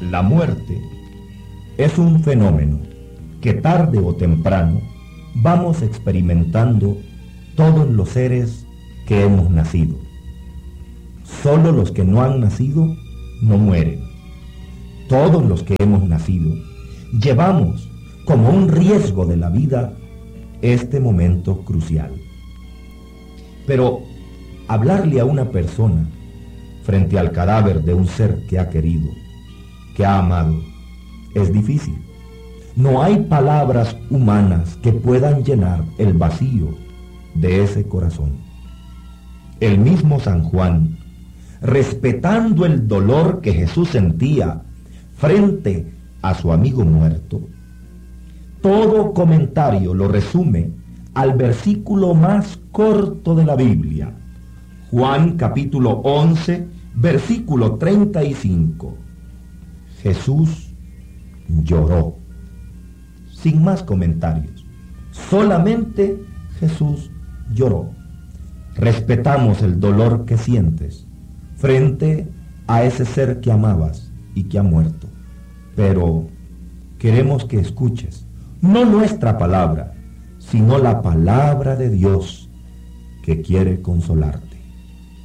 La muerte es un fenómeno que tarde o temprano vamos experimentando todos los seres que hemos nacido. Solo los que no han nacido no mueren. Todos los que hemos nacido llevamos como un riesgo de la vida este momento crucial. Pero hablarle a una persona frente al cadáver de un ser que ha querido, que ha amado, es difícil. No hay palabras humanas que puedan llenar el vacío de ese corazón. El mismo San Juan, respetando el dolor que Jesús sentía frente a su amigo muerto, todo comentario lo resume al versículo más corto de la Biblia, Juan capítulo 11, versículo 35. Jesús lloró. Sin más comentarios, solamente Jesús lloró. Respetamos el dolor que sientes frente a ese ser que amabas y que ha muerto, pero queremos que escuches no nuestra palabra, sino la palabra de Dios que quiere consolarte.